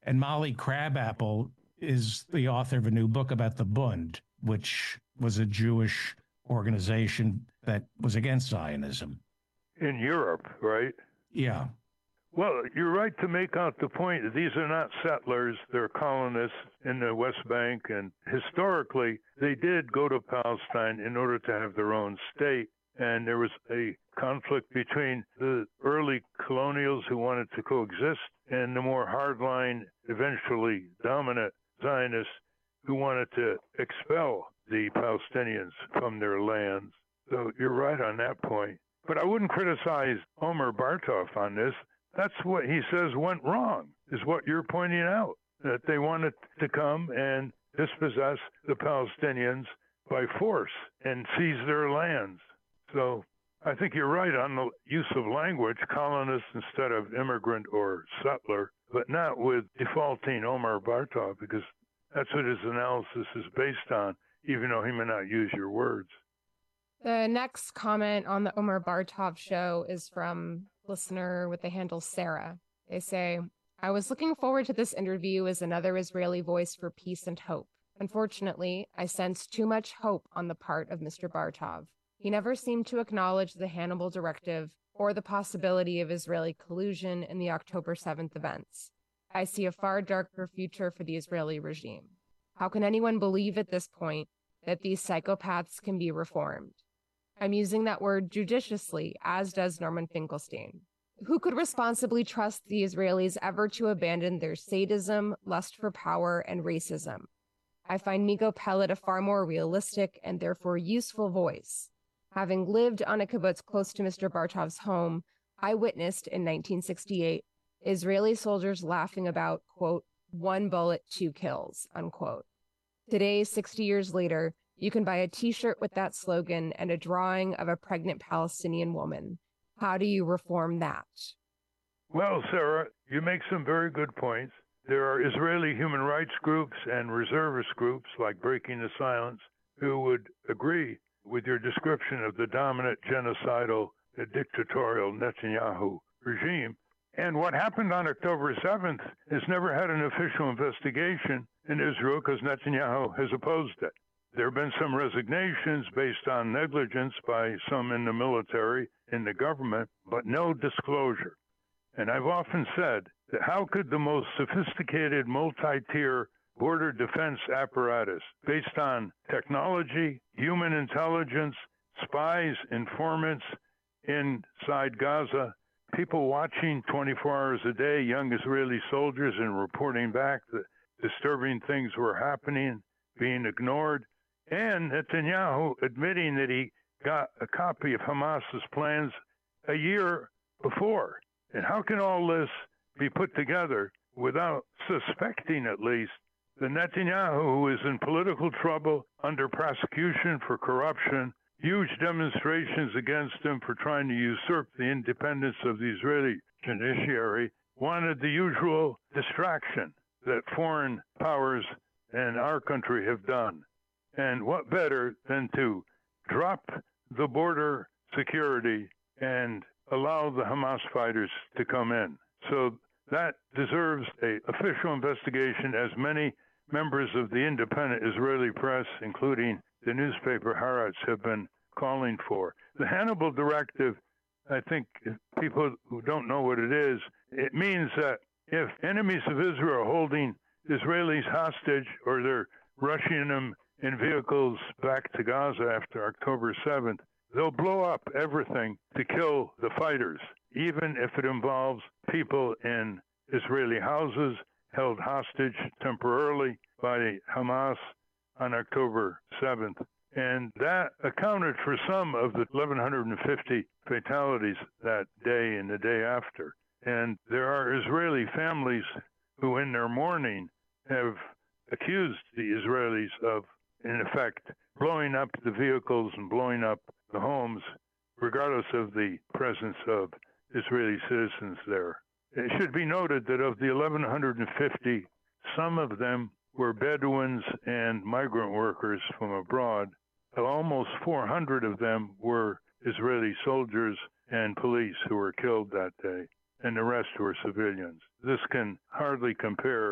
And Molly Crabapple is the author of a new book about the Bund, which was a Jewish organization that was against Zionism. In Europe, right? Yeah. Well, you're right to make out the point that these are not settlers, they're colonists in the West Bank, and historically they did go to Palestine in order to have their own state, and there was a conflict between the early colonials who wanted to coexist and the more hardline, eventually dominant Zionists who wanted to expel the Palestinians from their lands. So you're right on that point. But I wouldn't criticize Omer Bartov on this. That's what he says went wrong, is what you're pointing out, that they wanted to come and dispossess the Palestinians by force and seize their lands. So I think you're right on the use of language, colonist instead of immigrant or settler, but not with defaulting Omer Bartov, because that's what his analysis is based on, even though he may not use your words. The next comment on the Omer Bartov show is from listener with the handle Sarah. They say, I was looking forward to this interview as another Israeli voice for peace and hope. Unfortunately, I sensed too much hope on the part of Mr. Bartov. He never seemed to acknowledge the Hannibal Directive or the possibility of Israeli collusion in the October 7th events. I see a far darker future for the Israeli regime. How can anyone believe at this point that these psychopaths can be reformed? I'm using that word judiciously, as does Norman Finkelstein. Who could responsibly trust the Israelis ever to abandon their sadism, lust for power, and racism? I find Migo Pellet a far more realistic and therefore useful voice. Having lived on a kibbutz close to Mr. Bartov's home, I witnessed in 1968 Israeli soldiers laughing about, quote, 1 bullet, 2 kills, unquote. Today, 60 years later, you can buy a t-shirt with that slogan and a drawing of a pregnant Palestinian woman. How do you reform that? Well, Sarah, you make some very good points. There are Israeli human rights groups and reservist groups like Breaking the Silence who would agree with your description of the dominant genocidal, dictatorial Netanyahu regime. And what happened on October 7th has never had an official investigation in Israel because Netanyahu has opposed it. There have been some resignations based on negligence by some in the military, in the government, but no disclosure. And I've often said that how could the most sophisticated multi-tier border defense apparatus based on technology, human intelligence, spies, informants inside Gaza, people watching 24 hours a day, young Israeli soldiers, and reporting back that disturbing things were happening, being ignored, and Netanyahu admitting that he got a copy of Hamas's plans a year before. And how can all this be put together without suspecting, at least, that Netanyahu, who is in political trouble, under prosecution for corruption, huge demonstrations against him for trying to usurp the independence of the Israeli judiciary, wanted the usual distraction that foreign powers and our country have done. And what better than to drop the border security and allow the Hamas fighters to come in? So that deserves an official investigation, as many members of the independent Israeli press, including the newspaper Haaretz, have been calling for. The Hannibal Directive, I think people who don't know what it is, it means that if enemies of Israel are holding Israelis hostage or they're rushing them in vehicles back to Gaza after October 7th, they'll blow up everything to kill the fighters, even if it involves people in Israeli houses held hostage temporarily by Hamas on October 7th. And that accounted for some of the 1,150 fatalities that day and the day after. And there are Israeli families who, in their mourning, have accused the Israelis of, in effect, blowing up the vehicles and blowing up the homes, regardless of the presence of Israeli citizens there. It should be noted that of the 1,150, some of them were Bedouins and migrant workers from abroad. Almost 400 of them were Israeli soldiers and police who were killed that day, and the rest were civilians. This can hardly compare